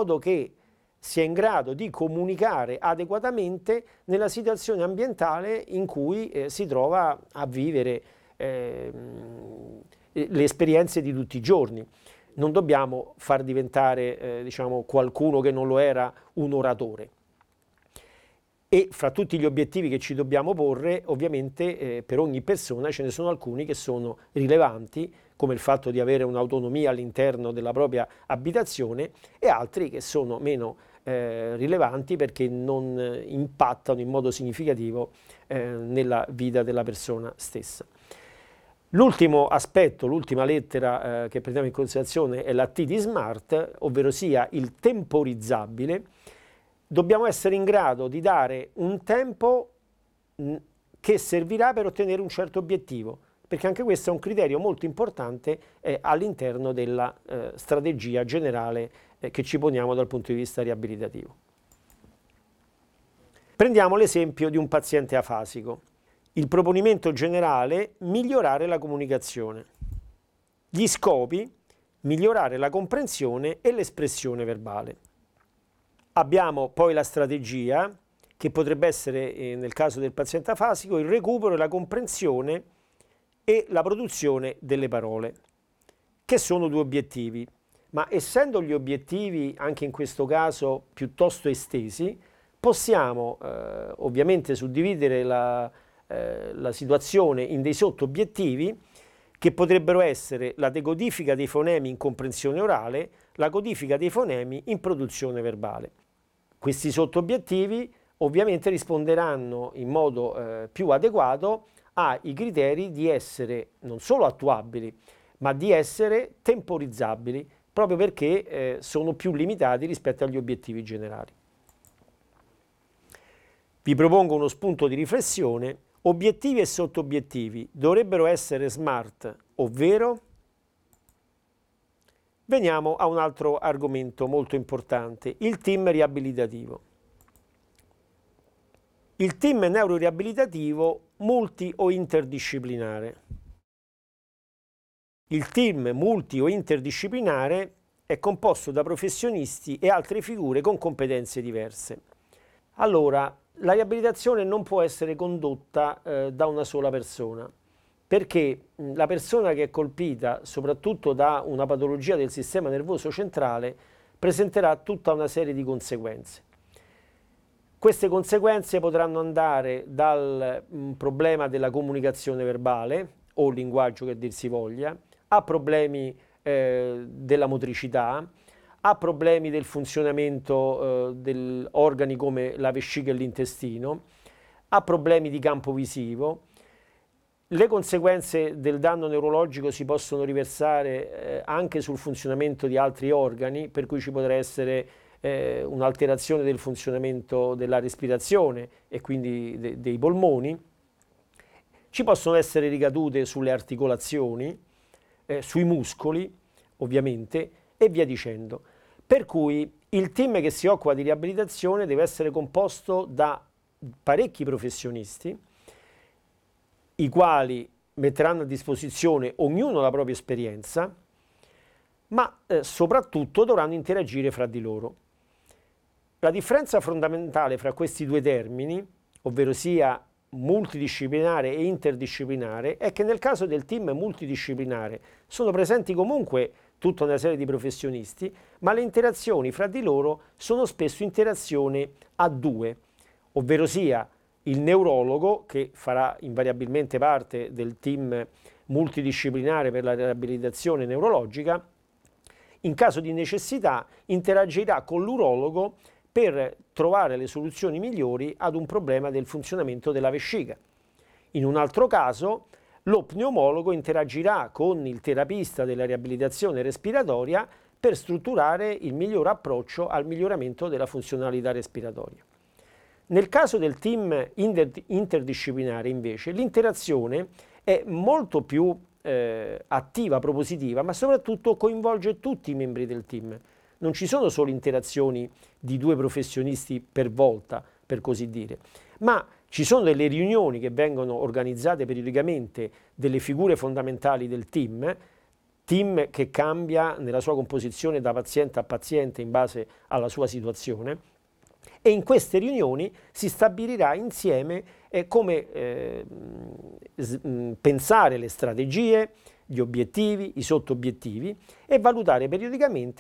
modo che sia in grado di comunicare adeguatamente nella situazione ambientale in cui si trova a vivere le esperienze di tutti i giorni. Non dobbiamo far diventare diciamo, qualcuno che non lo era un oratore. E fra tutti gli obiettivi che ci dobbiamo porre, ovviamente per ogni persona ce ne sono alcuni che sono rilevanti, come il fatto di avere un'autonomia all'interno della propria abitazione, e altri che sono meno rilevanti perché non impattano in modo significativo nella vita della persona stessa. L'ultimo aspetto, l'ultima lettera che prendiamo in considerazione è la T di SMART, ovvero sia il temporizzabile. Dobbiamo essere in grado di dare un tempo che servirà per ottenere un certo obiettivo, perché anche questo è un criterio molto importante all'interno della strategia generale che ci poniamo dal punto di vista riabilitativo. Prendiamo l'esempio di un paziente afasico. Il proponimento generale: migliorare la comunicazione. Gli scopi: migliorare la comprensione e l'espressione verbale. Abbiamo poi la strategia, che potrebbe essere, nel caso del paziente afasico, il recupero e la comprensione e la produzione delle parole, che sono due obiettivi. Ma essendo gli obiettivi, anche in questo caso, piuttosto estesi, possiamo ovviamente suddividere la situazione in dei sotto-obiettivi che potrebbero essere la decodifica dei fonemi in comprensione orale, la codifica dei fonemi in produzione verbale. Questi sotto-obiettivi ovviamente risponderanno in modo più adeguato ai criteri di essere non solo attuabili, ma di essere temporizzabili, proprio perché sono più limitati rispetto agli obiettivi generali. Vi propongo uno spunto di riflessione. Obiettivi e sottobiettivi dovrebbero essere SMART, ovvero? Veniamo a un altro argomento molto importante, il team riabilitativo. Il team neuroriabilitativo multi o interdisciplinare. Il team multi o interdisciplinare è composto da professionisti e altre figure con competenze diverse. Allora, la riabilitazione non può essere condotta da una sola persona, perché la persona che è colpita soprattutto da una patologia del sistema nervoso centrale presenterà tutta una serie di conseguenze. Queste conseguenze potranno andare dal problema della comunicazione verbale o linguaggio che dir si voglia, a problemi della motricità, ha problemi del funzionamento degli organi come la vescica e l'intestino, ha problemi di campo visivo. Le conseguenze del danno neurologico si possono riversare anche sul funzionamento di altri organi, per cui ci potrà essere un'alterazione del funzionamento della respirazione e quindi dei polmoni. Ci possono essere ricadute sulle articolazioni, sui muscoli, ovviamente, e via dicendo. Per cui il team che si occupa di riabilitazione deve essere composto da parecchi professionisti, i quali metteranno a disposizione ognuno la propria esperienza, ma soprattutto dovranno interagire fra di loro. La differenza fondamentale fra questi due termini, ovvero sia multidisciplinare e interdisciplinare, è che nel caso del team multidisciplinare sono presenti comunque tutta una serie di professionisti, ma le interazioni fra di loro sono spesso interazioni a due, ovvero sia il neurologo, che farà invariabilmente parte del team multidisciplinare per la riabilitazione neurologica, in caso di necessità interagirà con l'urologo per trovare le soluzioni migliori ad un problema del funzionamento della vescica. In un altro caso, lo pneumologo interagirà con il terapista della riabilitazione respiratoria per strutturare il miglior approccio al miglioramento della funzionalità respiratoria. Nel caso del team interdisciplinare, invece, l'interazione è molto più attiva, propositiva, ma soprattutto coinvolge tutti i membri del team. Non ci sono solo interazioni di due professionisti per volta, per così dire, ma ci sono delle riunioni che vengono organizzate periodicamente delle figure fondamentali del team, team che cambia nella sua composizione da paziente a paziente in base alla sua situazione, e in queste riunioni si stabilirà insieme come pensare le strategie, gli obiettivi, i sottobiettivi, e valutare periodicamente